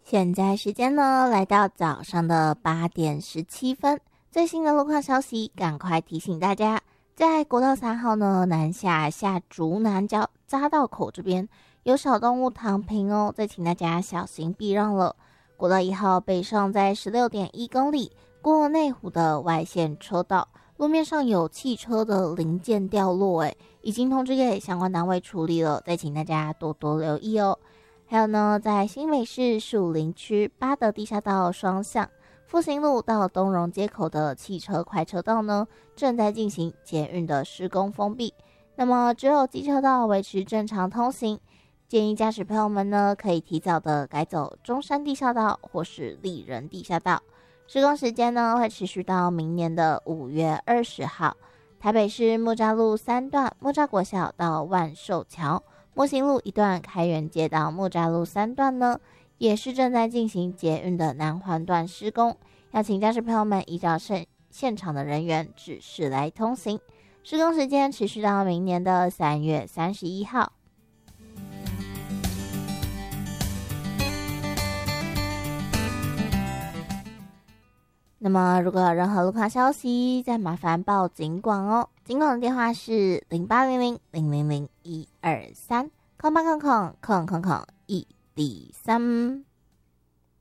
现在时间呢，来到早上的8点17分。最新的路况消息，赶快提醒大家，在国道3号呢南下竹南交匝道口这边有小动物躺平哦，再请大家小心避让了。国道1号北上在16.1公里，过内湖的外线车道，路面上有汽车的零件掉落，已经通知给相关单位处理了，再请大家多多留意哦。还有呢，在新北市树林区八德地下道双向复兴路到东荣街口的汽车快车道呢，正在进行捷运的施工封闭，那么只有机车道维持正常通行，建议驾驶朋友们呢可以提早的改走中山地下道或是丽人地下道。施工时间呢会持续到明年的5月20号。台北市木栅路3段木栅国小到万寿桥，木行路1段开元街到木栅路3段呢，也是正在进行捷运的南环段施工，要请驾驶朋友们依照现场的人员指示来通行。施工时间持续到明年的3月31号。那么如果有任何路况消息，再麻烦报警广哦。警广的电话是0800000123，空800000103。